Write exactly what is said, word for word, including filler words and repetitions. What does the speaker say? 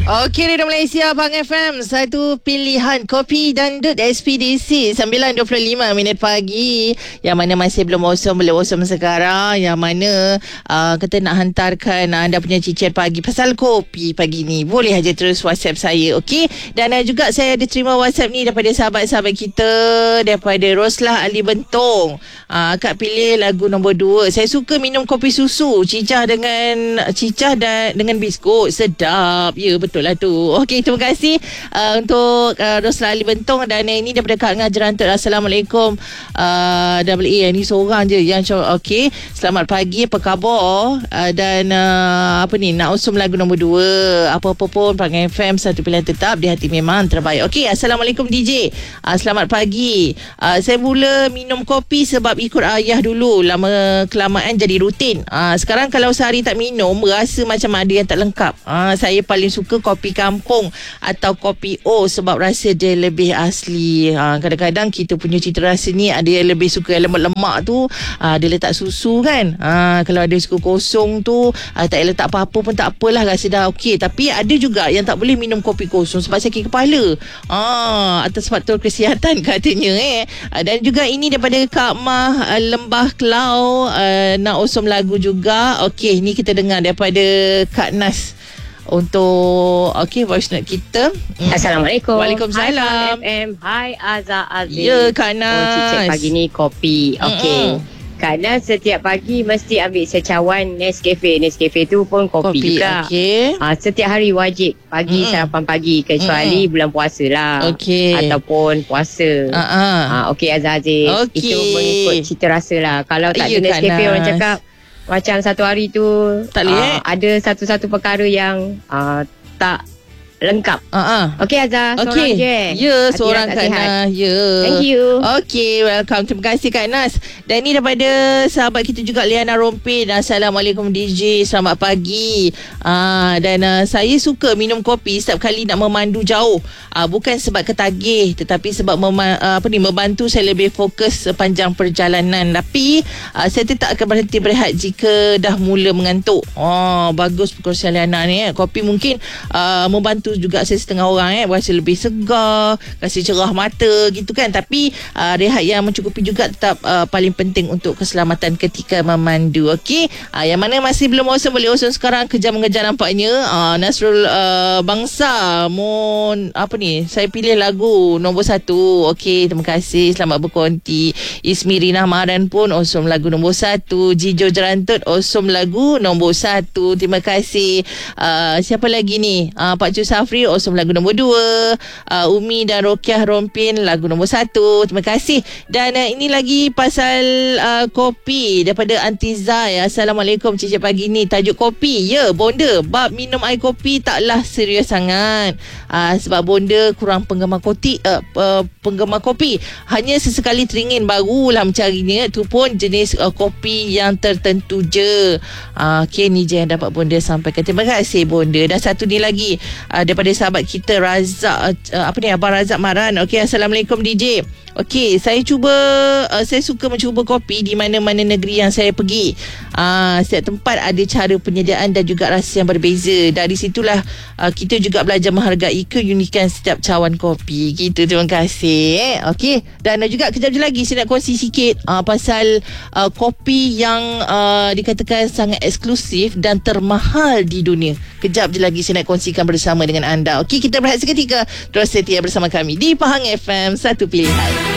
Okey, Radio Malaysia, Pahang F M, satu pilihan kopi dan dut S P D C. sembilan dua puluh lima minit pagi. Yang mana masih belum awesome, boleh awesome sekarang. Yang mana uh, kita nak hantarkan anda punya cicir pagi pasal kopi pagi ni, boleh aja terus WhatsApp saya, okey? Dan uh, juga saya ada terima WhatsApp ni daripada sahabat-sahabat kita, daripada Roslah Ali Bentong. uh, Akak pilih lagu nombor dua. Saya suka minum kopi susu, cicah dengan cicah dan dengan biskut. Sedap. Ya, betul lah tu. Okey, terima kasih uh, untuk uh, Roslah Ali Bentong. Dan uh, ini daripada Kak Ngah Jerantut. Assalamualaikum. uh, Double A ni seorang je yang okey. Selamat pagi, apa khabar? uh, Dan uh, apa ni, nak usum lagu nombor dua. Apa-apa pun Pahang F M, satu pilihan tetap di hati memang terbaik. Okey, Assalamualaikum D J. uh, Selamat pagi. uh, Saya mula minum kopi sebab ikut ayah dulu. Lama kelamaan jadi rutin. uh, Sekarang kalau sehari tak minum, rasa macam ada yang tak lengkap. uh, Saya paling suka kopi kampung atau kopi O sebab rasa dia lebih asli. Ha, kadang-kadang kita punya cita rasa ni ada yang lebih suka yang lemak-lemak tu, ha, dia letak susu kan. Ha, kalau ada suka kosong tu, ha, tak letak apa-apa pun tak apalah, rasa dah okey. Tapi ada juga yang tak boleh minum kopi kosong sebab sakit kepala. Ha, atas faktor kesihatan katanya eh. Ha, dan juga ini daripada Kak Mah uh, Lembah Kelau, uh, nak usum lagu juga. Okey, ni kita dengar daripada Kak Nas untuk okey voice note kita. Assalamualaikum. Waalaikumsalam. Hi F M. Hi Azza Aziz. Ya, Kak Nas. Oh, cicit pagi ni kopi. Okey. Kak Nas setiap pagi mesti ambil secawan Nescafe. Nescafe tu pun kopi, kopi juga. Okey. Ha, setiap hari wajib pagi Mm-mm. sarapan pagi kecuali Mm-mm. bulan puasa lah. Okey. Ataupun puasa. Uh-huh. Ha, okey Azza Aziz. Okay. Itu mengikut cita rasa lah. Kalau tak ada Nescafe, orang cakap macam satu hari tu tak uh, ada satu-satu perkara yang uh, tak lengkap. Uh-huh. Okey Azhar, seorang okay. je. Ya, seorang Kak Nas. Ya. Thank you. Okey, welcome. Terima kasih Kak Nas. Dan ni daripada sahabat kita juga, Liana Rompin. Assalamualaikum D J, selamat pagi. Ah, dan uh, saya suka minum kopi setiap kali nak memandu jauh. Ah, bukan sebab ketagih, tetapi sebab mema- uh, apa ni membantu saya lebih fokus sepanjang perjalanan. Tapi uh, saya tetap akan berhenti berehat jika dah mula mengantuk. Oh, bagus perkongsian Liana ni eh. Kopi mungkin uh, membantu juga saya setengah orang eh berasa lebih segar, kasi cerah mata gitu kan. Tapi uh, rehat yang mencukupi juga tetap uh, paling penting untuk keselamatan ketika memandu. Okey, uh, yang mana masih belum awesome boleh awesome sekarang, kejar mengejar nampaknya. uh, Nasrul uh, Bangsa Mon apa ni, saya pilih lagu nombor satu. Okey, terima kasih, selamat berkonti. Ismirina Maran pun awesome lagu nombor satu. Jijo Jerantut awesome lagu nombor satu. Terima kasih. uh, Siapa lagi ni? uh, Pak Cu Safri awesome lagu nombor dua. uh, Umi dan Rokiah Rompin lagu nombor satu. Terima kasih. Dan uh, ini lagi pasal uh, kopi daripada Antiza ya. Assalamualaikum, cicit pagi ni tajuk kopi. Ya, bonda bab minum air kopi taklah serius sangat. uh, Sebab bonda kurang penggemar kopi, uh, uh, penggemar kopi. Hanya sesekali teringin barulah mencarinya. Itu pun jenis uh, kopi yang tertentu je. uh, Okay, ni je yang dapat bonda sampaikan. Terima kasih bonda. Dan satu ni lagi uh, daripada sahabat kita Razak, uh, apa ni, Abang Razak Maran. Okey, Assalamualaikum D J. Okey, saya cuba uh, saya suka mencuba kopi di mana-mana negeri yang saya pergi. Uh, setiap tempat ada cara penyediaan dan juga rasa yang berbeza. Dari situlah uh, kita juga belajar menghargai keunikan setiap cawan kopi. Gitu, terima kasih. Eh. Okey, dan uh, juga kejap je lagi saya nak kongsi sikit uh, pasal uh, kopi yang uh, dikatakan sangat eksklusif dan termahal di dunia. Kejap je lagi saya nak kongsikan bersama dengan anda. Okey, kita berehat seketika. Terus setia bersama kami di Pahang F M, satu pilihan.